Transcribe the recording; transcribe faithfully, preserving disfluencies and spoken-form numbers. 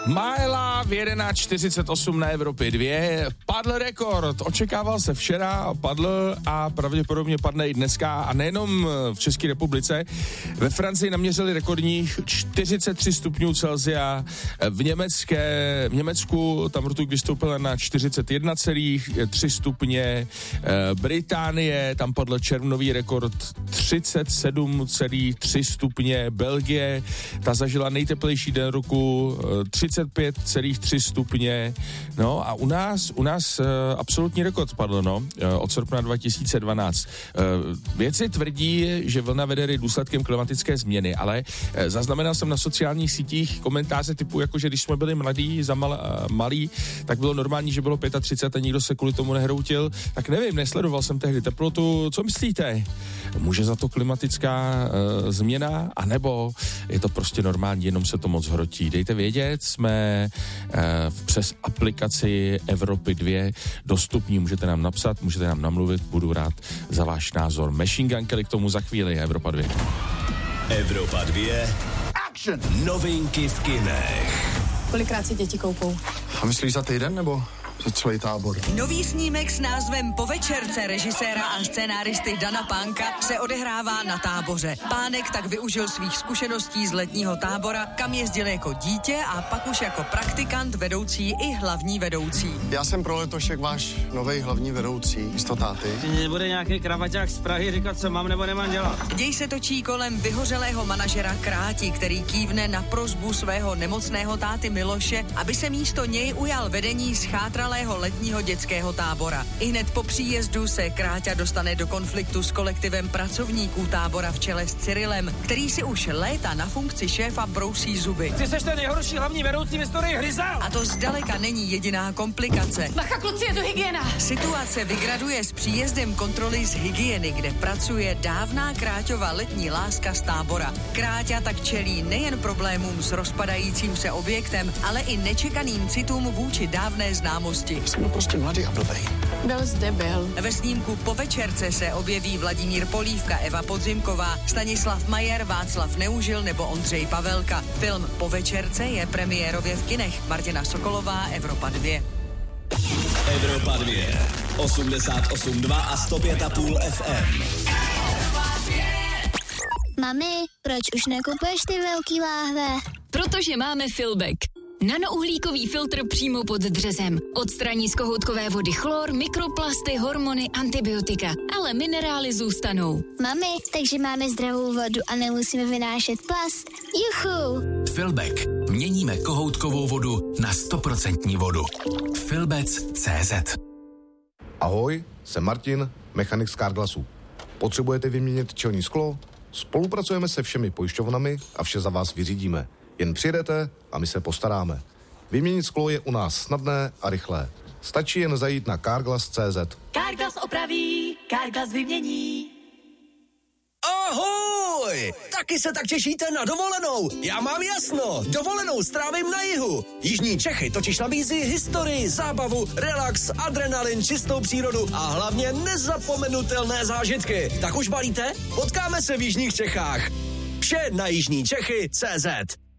Mála v jedenáct čtyřicet osm na Evropě dva. Padl rekord, očekával se včera, padl a pravděpodobně padne i dneska a nejenom v České republice. Ve Francii naměřili rekordních čtyřicet tři stupňů Celsia, v, německé, v Německu tam rtuť vystoupila na čtyřicet jedna celá tři stupně, Británie, tam padl červnový rekord třicet sedm celá tři stupně, Belgie, ta zažila nejteplejší den roku třicet pět celá tři stupně, no a u nás, u nás uh, absolutní rekord spadl, no, uh, od srpna dva tisíce dvanáct. Uh, vědci tvrdí, že vlna veder je důsledkem klimatické změny, ale uh, zaznamenal jsem na sociálních sítích komentáře typu, jako že když jsme byli mladí, za mal, uh, malí, tak bylo normální, že bylo třicet pět a nikdo se kvůli tomu nehroutil, tak nevím, nesledoval jsem tehdy teplotu, co myslíte? Může za to klimatická uh, změna, anebo je to prostě normální, jenom se to moc hrotí? Dejte vědět, jsme uh, přes aplikaci Evropy dva dostupní, můžete nám napsat, můžete nám namluvit, budu rád za váš názor. Machine Gun Kelly k tomu za chvíli, Evropa dva. Evropa dva. Action! Novinky v kinech. Kolikrát si děti koupou? A myslíš za týden, nebo za celý tábor? Nový snímek s názvem Po večerce režiséra a scénáristy Dana Pánka se odehrává na Táboře. Pánek tak využil svých zkušeností z letního tábora, kam jezdil jako dítě a pak už jako praktikant, vedoucí i hlavní vedoucí. Já jsem pro letošek váš novej hlavní vedoucí, místo táty. Nebude nějaký kravaťák z Prahy říkat, co mám nebo nemám dělat. Děj se točí kolem vyhořelého manažera Kráti, který kývne na prosbu svého nemocného táty Miloše, aby se místo něj ujal vedení schátralého letního dětského tábora. I hned po příjezdu se Kráťa dostane do konfliktu s kolektivem pracovníků tábora v čele s Cyrilem, který si už léta na funkci šéfa brousí zuby. Ty seš ten nejhorší hlavní vedoucí v historii hryzal. A to zdaleka není jediná komplikace. Bacha, kluci, je tu hygiena. Situace vygraduje s příjezdem kontroly z hygieny, kde pracuje dávná Kráťova letní láska z tábora. Kráťa tak čelí nejen problémům s rozpadajícím se objektem, ale i nečekaným citům vůči dávné známosti. Jsem prostě mladý a blbej. Byl zde byl. Ve snímku Po večerce se objeví Vladimír Polívka, Eva Podzimková, Stanislav Majer, Václav Neužil nebo Ondřej Pavelka. Film Po večerce je premiérově v kinech. Martina Sokolová, Evropa dva. Evropa dva. osmdesát osm dva a sto pět a půl F M. Mami, proč už nekupuješ ty velký láhve? Protože máme Filbek. Nanouhlíkový filtr přímo pod dřezem. Odstraní z kohoutkové vody chlor, mikroplasty, hormony, antibiotika. Ale minerály zůstanou. Mami, takže máme zdravou vodu a nemusíme vynášet plast. Juchu! Filbek. Měníme kohoutkovou vodu na sto procent vodu. Filbec tečka cé zet. Ahoj, jsem Martin, mechanik z Carglassu. Potřebujete vyměnit čelní sklo? Spolupracujeme se všemi pojišťovnami a vše za vás vyřídíme. Jen přijedete a my se postaráme. Vyměnit sklo je u nás snadné a rychlé. Stačí jen zajít na carglass tečka cé zet. Carglass opraví, Carglass vymění. Ahoj! Taky se tak těšíte na dovolenou? Já mám jasno, dovolenou strávím na jihu. Jižní Čechy totiž nabízí historii, zábavu, relax, adrenalin, čistou přírodu a hlavně nezapomenutelné zážitky. Tak už balíte? Potkáme se v Jižních Čechách. Vše na jižní čechy tečka cé zet.